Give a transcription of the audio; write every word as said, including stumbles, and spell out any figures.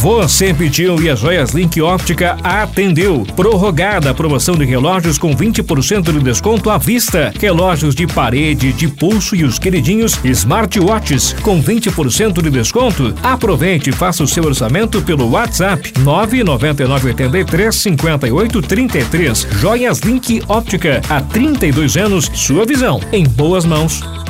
Você pediu e a Joias Link Óptica atendeu. Prorrogada a promoção de relógios com vinte por cento de desconto à vista. Relógios de parede, de pulso e os queridinhos smartwatches com vinte por cento de desconto. Aproveite e faça o seu orçamento pelo WhatsApp nove nove nove oito três cinco oito três três. Joias Link Óptica, há trinta e dois anos, sua visão em boas mãos.